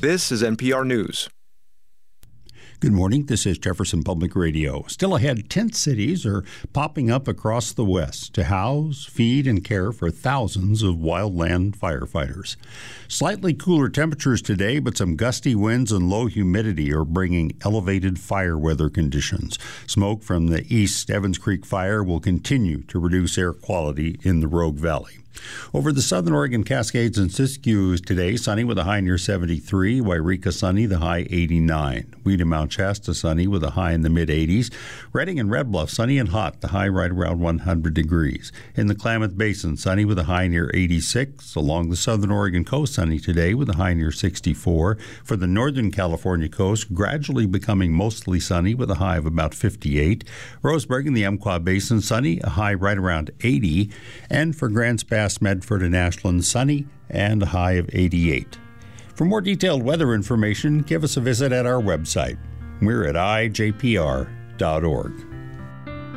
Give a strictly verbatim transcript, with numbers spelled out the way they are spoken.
This is N P R News. Good morning. This is Jefferson Public Radio. Still ahead, tent cities are popping up across the West to house, feed, and care for thousands of wildland firefighters. Slightly cooler temperatures today, but some gusty winds and low humidity are bringing elevated fire weather conditions. Smoke from the East Evans Creek fire will continue to reduce air quality in the Rogue Valley. Over the southern Oregon Cascades and Siskiyou today, sunny with a high near seventy-three. Wairika sunny, the high eighty-nine. Weed and Mount Shasta sunny with a high in the mid-eighties. Redding and Red Bluff sunny and hot, the high right around one hundred degrees. In the Klamath Basin, sunny with a high near eighty-six. Along the southern Oregon coast, sunny today with a high near sixty-four. For the northern California coast, gradually becoming mostly sunny with a high of about fifty-eight. Roseburg in the Umpqua Basin, sunny, a high right around eighty. And for Grants Pass, Medford and Ashland, sunny and a high of eighty-eight. For more detailed weather information, give us a visit at our website. We're at I J P R dot org.